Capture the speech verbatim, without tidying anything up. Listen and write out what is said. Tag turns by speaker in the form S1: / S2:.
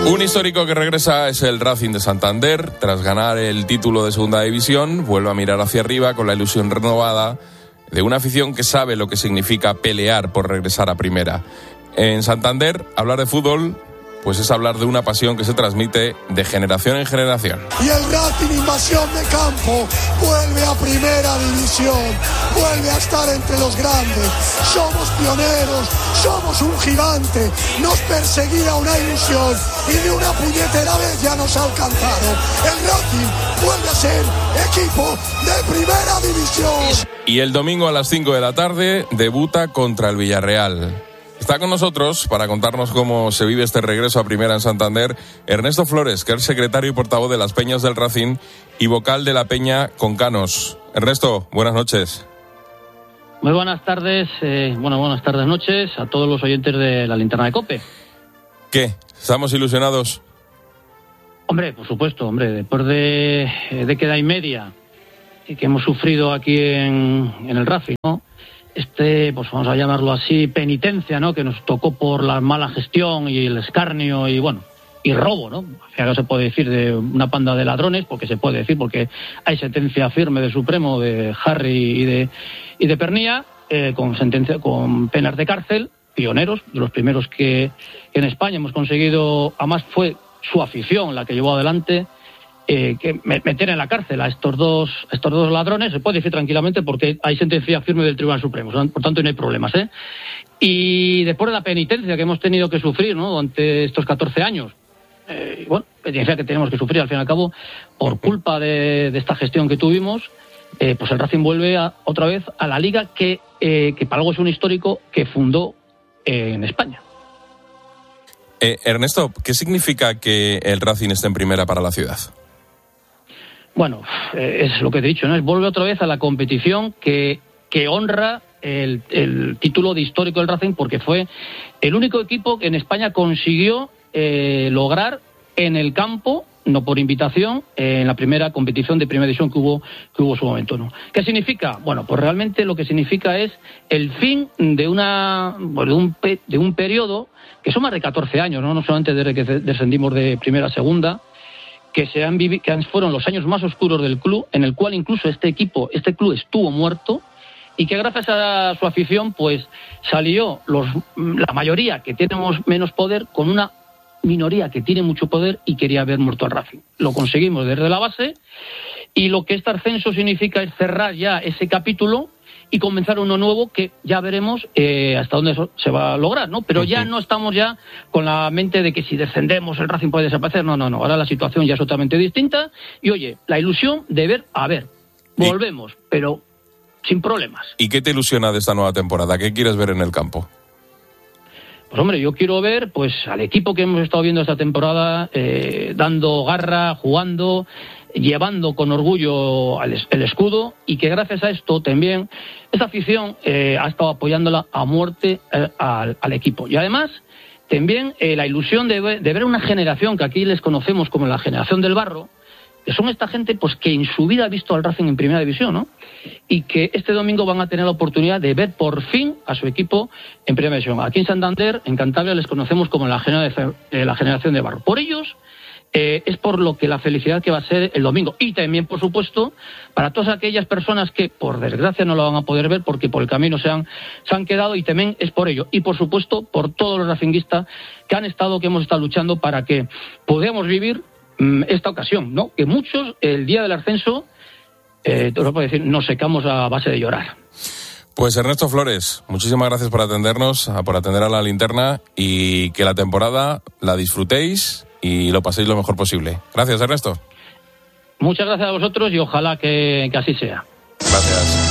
S1: Un histórico que regresa es el Racing de Santander. Tras ganar el título de Segunda División, vuelve a mirar hacia arriba con la ilusión renovada de una afición que sabe lo que significa pelear por regresar a Primera. En Santander, hablar de fútbol, pues es hablar de una pasión que se transmite de generación en generación.
S2: Y el Racing, invasión de campo, vuelve a Primera División, vuelve a estar entre los grandes. Somos pioneros, somos un gigante, nos perseguía una ilusión y de una puñetera vez ya nos ha alcanzado. El Racing vuelve a ser equipo de Primera División.
S1: Y el domingo a las cinco de la tarde debuta contra el Villarreal. Está con nosotros para contarnos cómo se vive este regreso a Primera en Santander Ernesto Flores, que es secretario y portavoz de las Peñas del Racing y vocal de la Peña Concanos. Ernesto, buenas noches.
S3: Muy buenas tardes, eh, bueno, buenas tardes, noches a todos los oyentes de la Linterna de COPE.
S1: ¿Qué? ¿Estamos ilusionados?
S3: Hombre, por supuesto, hombre, después de década y media que hemos sufrido aquí en, en el Racing, ¿no? Este, pues vamos a llamarlo así, penitencia, ¿no?, que nos tocó por la mala gestión y el escarnio y, bueno, y robo, ¿no? Ya no se puede decir de una panda de ladrones, porque se puede decir, porque hay sentencia firme del Supremo de Harry y de, y de Pernía, eh, con sentencia, con penas de cárcel, pioneros, de los primeros que, que en España hemos conseguido, además fue su afición la que llevó adelante, Eh, que meter en la cárcel a estos dos estos dos ladrones. Se puede decir tranquilamente porque hay sentencia firme del Tribunal Supremo, por tanto no hay problemas, ¿eh? Y después de la penitencia que hemos tenido que sufrir, ¿no?, durante estos catorce años, eh, bueno, penitencia que tenemos que sufrir al fin y al cabo por culpa de, de esta gestión que tuvimos, eh, pues el Racing vuelve a, otra vez a la liga que, eh, que para algo es un histórico que fundó eh, en España.
S1: Eh, Ernesto, ¿qué significa que el Racing esté en Primera para la ciudad?
S3: Bueno, eh, es lo que he dicho, ¿no? Es vuelve otra vez a la competición que, que honra el, el título de histórico del Racing, porque fue el único equipo que en España consiguió eh, lograr en el campo, no por invitación, eh, en la primera competición de Primera División que hubo que hubo en su momento, ¿no? ¿Qué significa? Bueno, pues realmente lo que significa es el fin de una bueno, de un de un periodo que son más de catorce años, ¿no? No solamente desde que descendimos de Primera a Segunda, que se han vivi- que fueron los años más oscuros del club, en el cual incluso este equipo, este club estuvo muerto, y que gracias a su afición, pues salió los, la mayoría que tenemos menos poder con una minoría que tiene mucho poder y quería ver muerto al Racing. Lo conseguimos desde la base, y lo que este ascenso significa es cerrar ya ese capítulo y comenzar uno nuevo que ya veremos eh, hasta dónde eso se va a lograr, ¿no? Pero ya no estamos ya con la mente de que si descendemos el Racing puede desaparecer. No, no, no. Ahora la situación ya es totalmente distinta. Y oye, la ilusión de ver, a ver, volvemos, ¿Y? pero sin problemas.
S1: ¿Y qué te ilusiona de esta nueva temporada? ¿Qué quieres ver en el campo?
S3: Pues hombre, yo quiero ver pues al equipo que hemos estado viendo esta temporada eh, dando garra, jugando, llevando con orgullo el escudo, y que gracias a esto también esta afición eh, ha estado apoyándola a muerte eh, al, al equipo. Y además también eh, la ilusión de ver, de ver una generación que aquí les conocemos como la generación del barro, que son esta gente pues que en su vida ha visto al Racing en Primera División, ¿no? Y que este domingo van a tener la oportunidad de ver por fin a su equipo en Primera División. Aquí en Santander, en Cantabria, les conocemos como la generación, eh, la generación de barro. Por ellos eh, es por lo que la felicidad que va a ser el domingo. Y también, por supuesto, para todas aquellas personas que, por desgracia, no lo van a poder ver porque por el camino se han, se han quedado, y también es por ello. Y, por supuesto, por todos los racinguistas que han estado, que hemos estado luchando para que podamos vivir esta ocasión, ¿no? Que muchos, el día del ascenso, eh, te lo puedo decir, nos secamos a base de llorar.
S1: Pues Ernesto Flores, muchísimas gracias por atendernos, por atender a la linterna, y que la temporada la disfrutéis y lo paséis lo mejor posible. Gracias, Ernesto.
S3: Muchas gracias a vosotros y ojalá que, que así sea.
S1: Gracias.